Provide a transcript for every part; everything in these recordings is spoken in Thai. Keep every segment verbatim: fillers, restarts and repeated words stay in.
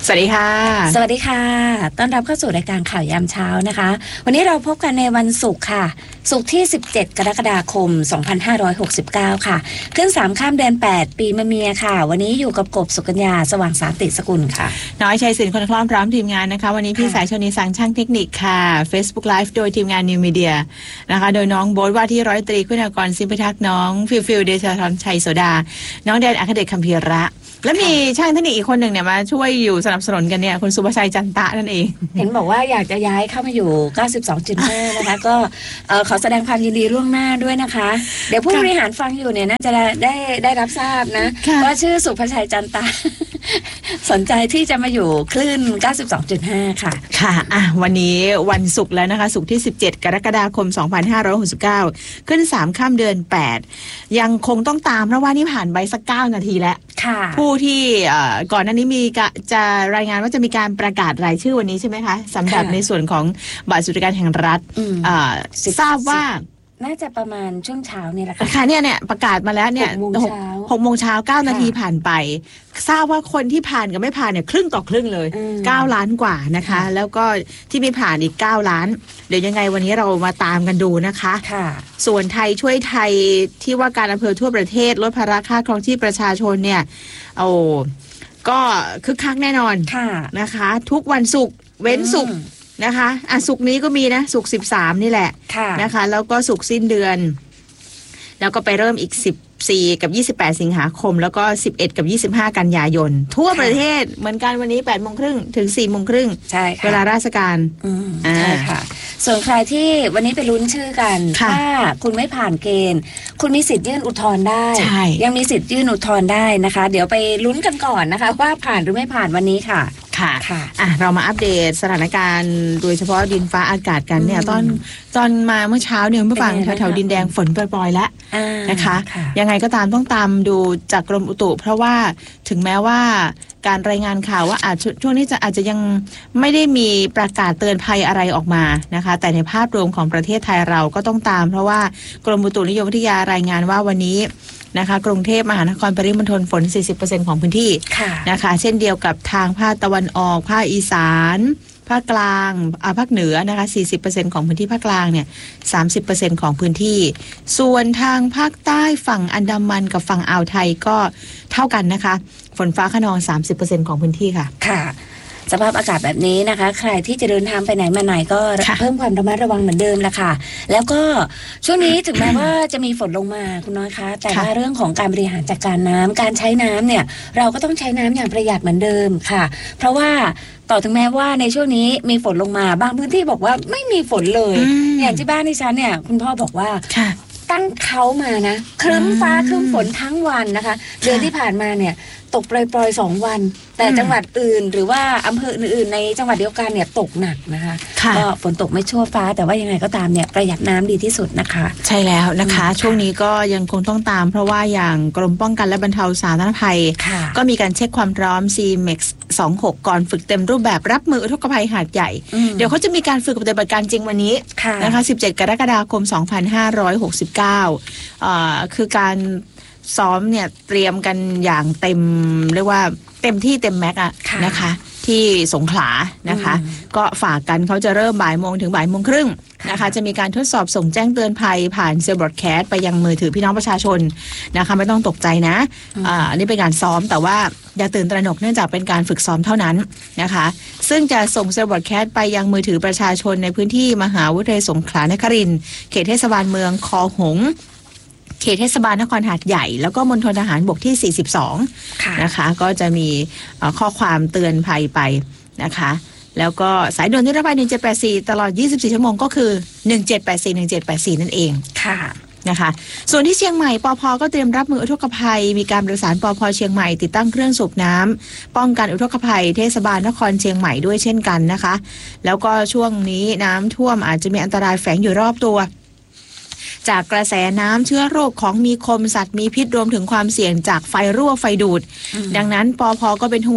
สวัสดีค่ะสวัสดีค่ะต้อนรับเข้าสู่รายการข่าวยามเช้านะคะวันนี้เราพบกันในวันศุกร์ค่ะศุกร์ที่สิบเจ็ดกรกฎาคมสองพันห้าร้อยหกสิบเก้าค่ะขึ้นสามข้ามเดือนแปดปีมะเมียค่ะวันนี้อยู่กับกบสุกัญญาสว่างสาติสกุลค่ะน้อยชัยศิลป์คนคล้อมพร้อมทีมงานนะคะวันนี้พี่สายชนีสังช่างเทคนิคค่ะ Facebook Live โดยทีมงาน New Media นะคะโดยน้องโบ๊ทว่าที่ร้อยตรีคุณากรสิมพิทักษ์น้องฟิลฟิลเดชธรชัยโสดาน้องแดนอัครเดชคัมภีระแล้วมีช่างเทคนิคอีกคนหนึ่งเนี่ยมาช่วยอยู่สนับสนุนกันเนี่ยคุณสุภชัยจันตะนั่นเองเห็นบอกว่าอยากจะย้ายเข้ามาอยู่ เก้าสิบสองจุดห้า นะคะก็ขอแสดงความยินดีล่วงหน้าด้วยนะคะเดี๋ยวผู้บริหารฟังอยู่เนี่ยน่าจะได้ได้รับทราบนะว่าชื่อสุภชัยจันตะสนใจที่จะมาอยู่คลื่น เก้าสิบสองจุดห้า ค่ะค่ะอ่ะวันนี้วันศุกร์แล้วนะคะศุกร์ที่สิบเจ็ดกรกฎาคมสองพันห้าร้อยหกสิบเก้าขึ้นสามค่ำเดือนแปดยังคงต้องตามเพราะว่านี่ผ่านไปสักเก้านาทีแล้วผู้ที่ก่อนหน้านี้มีจะรายงานว่าจะมีการประกาศรายชื่อวันนี้ใช่ไหมคะสำหรับในส่วนของบัตรสวัสดิการแห่งรัฐทราบว่าน่าจะประมาณช่วงเช้านี่แหละค่ะค่ะเนี่ยเนี่ยประกาศมาแล้วเนี่ยหกโมงเช้าเก้านาทีผ่านไปทราบว่าคนที่ผ่านกับไม่ผ่านเนี่ยครึ่งต่อครึ่งเลยเก้าล้านกว่านะคะแล้วก็ที่ไม่ผ่านอีกเก้าล้านเดี๋ยวยังไงวันนี้เรามาตามกันดูนะคะส่วนไทยช่วยไทยที่ว่าการอำเภอทั่วประเทศลดภาระค่าครองชีพประชาชนเนี่ยโอ้ก็คึกคักแน่นอนนะคะทุกวันศุกร์เว้นศุกร์นะคะอ่ะศุกร์นี้ก็มีนะศุกร์สิบสามนี่แหละนะคะแล้วก็ศุกร์สิ้นเดือนแล้วก็ไปเริ่มอีกสิบสี่กับยี่สิบแปดสิงหาคมแล้วก็สิบเอ็ดกับยี่สิบห้ากันยายนทั่วประเทศเหมือนกันวันนี้แปดโมงครึ่งถึงสี่โมงครึ่งใช่ค่ะเวลาราชการอืมใช่ค่ะส่วนใครที่วันนี้ไปลุ้นชื่อกันถ้าคุณไม่ผ่านเกณฑ์คุณมีสิทธิ์ยื่นอุทธรณ์ได้ยังมีสิทธิ์ยื่นอุทธรณ์ได้นะคะเดี๋ยวไปลุ้นกันก่อนนะคะว่าผ่านหรือไม่ผ่านวันนี้ค่ะค่ะค่ะอ่ะเรามาอัปเดตสถานการณ์โดยเฉพาะดินฟ้าอากาศกันเนี่ยตอนตอนมาเมื่อเช้าเนี่ยเมื่อฟังแถวๆดินแดงฝนปล่อยๆแล้วนะคะยังไงก็ตามต้องตามดูจากกรมอุตุเพราะว่าถึงแม้ว่าการรายงานข่าวว่าอาจช่วงนี้จะอาจจะยังไม่ได้มีประกาศเตือนภัยอะไรออกมานะคะแต่ในภาพรวมของประเทศไทยเราก็ต้องตามเพราะว่ากรมอุตุนิยมวิทยารายงานว่าวันนี้นะคะกรุงเทพมหานครปริมณฑลฝน สี่สิบเปอร์เซ็นต์ ของพื้นที่นะคะเช่นเดียวกับทางภาคตะวันออกภาคอีสานภาคกลางอ่าภาคเหนือนะคะ สี่สิบเปอร์เซ็นต์ ของพื้นที่ภาคกลางเนี่ย สามสิบเปอร์เซ็นต์ ของพื้นที่ส่วนทางภาคใต้ฝั่งอันดามันกับฝั่งอ่าวไทยก็เท่ากันนะคะฝนฟ้าคะนอง สามสิบเปอร์เซ็นต์ ของพื้นที่ค่ะค่ะสภาพอากาศแบบนี้นะคะใครที่จะเดินทางไปไหนมาไหนก็เพิ่มความระมัดระวังเหมือนเดิมละค่ะแล้วก็ช่วงนี้ถึงแม้ว่าจะมีฝนลงมาคุณน้อยคะแต่ว่าเรื่องของการบริหารจัดการน้ำการใช้น้ำเนี่ยเราก็ต้องใช้น้ำอย่างประหยัดเหมือนเดิมค่ะเพราะว่าต่อถึงแม้ว่าในช่วงนี้มีฝนลงมาบางพื้นที่บอกว่าไม่มีฝนเลยอย่างที่บ้านที่ฉันเนี่ยคุณพ่อบอกว่าตั้งเขามานะครึ้มฟ้าครึ้มฝนทั้งวันนะคะเดือนที่ผ่านมาเนี่ยตกปล่อยๆสองวันแต่จังหวัดอื่นหรือว่าอำเภออื่นๆในจังหวัดเดียวกันเนี่ยตกหนักนะคะก็ฝนตกไม่ชั่วฟ้าแต่ว่ายังไงก็ตามเนี่ยประหยัดน้ำดีที่สุดนะคะใช่แล้วนะคะช่วงนี้ก็ยังคงต้องตามเพราะว่าอย่างกรมป้องกันและบรรเทาสาธารณภัยก็มีการเช็คความพร้อม ซี เม็กซ์ สองหก ก่อนฝึกเต็มรูปแบบรับมืออุทกภัยหาดใหญ่เดี๋ยวเขาจะมีการฝึกปฏิบัติการจริงวันนี้นะคะสิบเจ็ดกรกฎาคมสองพันห้าร้อยหกสิบเก้าอ่าคือการซ้อมเนี่ยเตรียมกันอย่างเต็มเรียกว่าเต็มที่เต็มแม็กอะนะคะที่สงขลานะคะก็ฝากกันเขาจะเริ่มบ่ายโมงถึงบ่ายโมงครึ่งนะคะจะมีการทดสอบส่งแจ้งเตือนภัยผ่านเซลล์บรอดแคสต์ไปยังมือถือพี่น้องประชาชนนะคะไม่ต้องตกใจนะอ่านี่เป็นการซ้อมแต่ว่าอย่าตื่นตระหนกเนื่องจากเป็นการฝึกซ้อมเท่านั้นนะคะซึ่งจะส่งเซลล์บรอดแคสต์ไปยังมือถือประชาชนในพื้นที่มหาวิทยาลัยสงขลานครินทร์เขตเทศบาลเมืองคอหงส์เขตเทศบาลนครหาดใหญ่แล้วก็มณฑลทหารบกที่สี่สิบสองนะคะก็จะมีข้อความเตือนภัยไปนะคะแล้วก็สายด่วนนิรภัยหนึ่งเจ็ดแปดสี่ตลอดยี่สิบสี่ชั่วโมงก็คือหนึ่งเจ็ดแปดสี่ หนึ่งเจ็ดแปดสี่นั่นเองค่ะนะคะส่วนที่เชียงใหม่ปภ.ก็เตรียมรับมืออุทกภัยมีการประสานปภ.เชียงใหม่ติดตั้งเครื่องสูบน้ำป้องกันอุทกภัยเทศบาลนครเชียงใหม่ด้วยเช่นกันนะคะแล้วก็ช่วงนี้น้ำท่วมอาจจะมีอันตรายแฝงอยู่รอบตัวจากกระแสน้ำเชื้อโรคของมีคมสัตว์มีพิษรวมถึงความเสี่ยงจากไฟรั่วไฟดูดดังนั้นปภ.ก็เป็นห่วง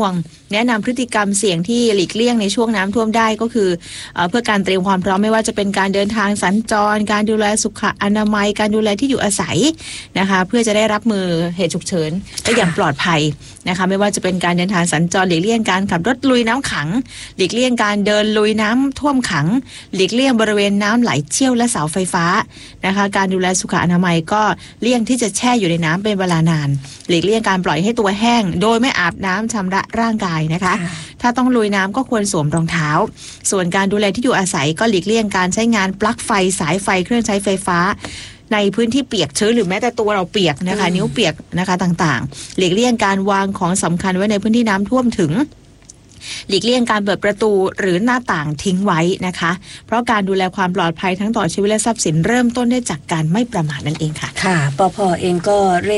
แนะนำพฤติกรรมเสี่ยงที่หลีกเลี่ยงในช่วงน้ำท่วมได้ก็คือเอ่อเพื่อการเตรียมความพร้อมไม่ว่าจะเป็นการเดินทางสัญจรการดูแลสุขอนามัยการดูแลที่อยู่อาศัยนะคะเพื่อจะได้รับมือเหตุฉุกเฉินได้อย่างปลอดภัยนะคะไม่ว่าจะเป็นการเดินทางสัญจรหลีกเลี่ยงการขับรถลุยน้ำขังหลีกเลี่ยงการเดินลุยน้ำท่วมขังหลีกเลี่ยงบริเวณน้ำไหลเชี่ยวและเสาไฟฟ้านะคะการดูแลสุขอนามัยก็เลี่ยงที่จะแช่อยู่ในน้ำเป็นเวลานานหลีกเลี่ยงการปล่อยให้ตัวแห้งโดยไม่อาบน้ำชำระร่างกายนะคะถ้าต้องลุยน้ำก็ควรสวมรองเท้าส่วนการดูแลที่อยู่อาศัยก็หลีกเลี่ยงการใช้งานปลั๊กไฟสายไฟเครื่องใช้ไฟฟ้าในพื้นที่เปียกชื้นหรือแม้แต่ตัวเราเปียกนะคะนิ้วเปียกนะคะต่างๆหลีกเลี่ยงการวางของสำคัญไว้ในพื้นที่น้ำท่วมถึงหลีกเลี่ยงการเปิดประตูหรือหน้าต่างทิ้งไว้นะคะเพราะการดูแลความปลอดภัยทั้งต่อชีวิตและทรัพย์สินเริ่มต้นได้จากการไม่ประมาทนั่นเองค่ะค่ะปภ.เองก็เรียก